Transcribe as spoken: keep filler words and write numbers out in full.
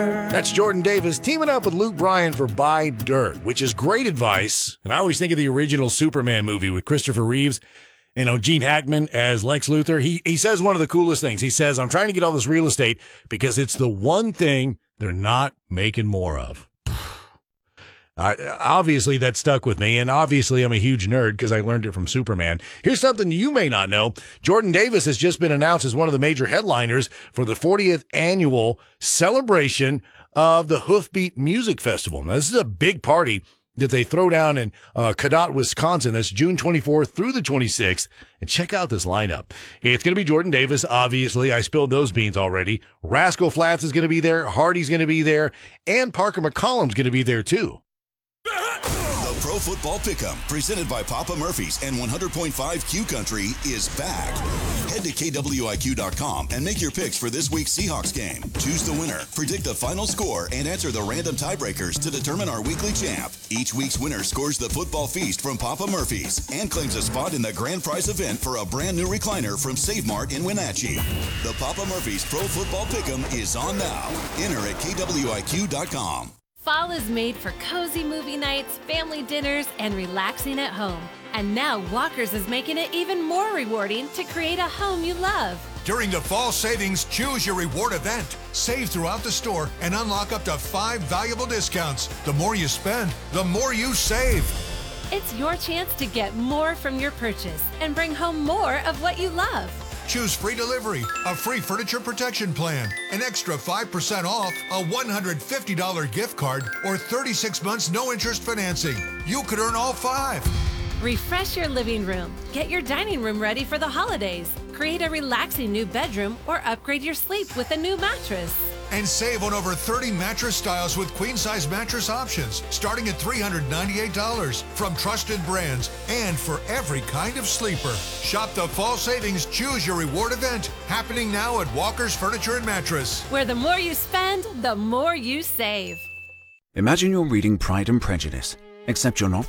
That's Jordan Davis teaming up with Luke Bryan for Buy Dirt, which is great advice. And I always think of the original Superman movie with Christopher Reeves, you know, Gene Hackman as Lex Luthor. He he says one of the coolest things. He says, I'm trying to get all this real estate because it's the one thing they're not making more of. Uh, obviously, that stuck with me, and obviously I'm a huge nerd because I learned it from Superman. Here's something you may not know. Jordan Davis has just been announced as one of the major headliners for the fortieth annual celebration of the Hoofbeat Music Festival. Now, this is a big party that they throw down in uh, Cadott, Wisconsin. That's June twenty-fourth through the twenty-sixth. And check out this lineup. It's going to be Jordan Davis, obviously. I spilled those beans already. Rascal Flatts is going to be there. Hardy's going to be there. And Parker McCollum's going to be there, too. The Pro Football Pick'em, presented by Papa Murphy's and one hundred point five Q Country, is back. Head to K W I Q dot com and make your picks for this week's Seahawks game. Choose the winner, predict the final score, and answer the random tiebreakers to determine our weekly champ. Each week's winner scores the football feast from Papa Murphy's and claims a spot in the grand prize event for a brand new recliner from Save Mart in Wenatchee. The Papa Murphy's Pro Football Pick'em is on now. Enter at K W I Q dot com. Fall is made for cozy movie nights, family dinners, and relaxing at home. And now Walker's is making it even more rewarding to create a home you love. During the Fall Savings Choose Your Reward event, save throughout the store and unlock up to five valuable discounts. The more you spend, the more you save. It's your chance to get more from your purchase and bring home more of what you love. Choose free delivery, a free furniture protection plan, an extra five percent off, a one hundred fifty dollars gift card, or thirty-six months no-interest financing. You could earn all five. Refresh your living room, get your dining room ready for the holidays, create a relaxing new bedroom, or upgrade your sleep with a new mattress. And save on over thirty mattress styles with queen-size mattress options, starting at three hundred ninety-eight dollars from trusted brands and for every kind of sleeper. Shop the Fall Savings Choose Your Reward event, happening now at Walker's Furniture and Mattress. Where the more you spend, the more you save. Imagine you're reading Pride and Prejudice, except you're not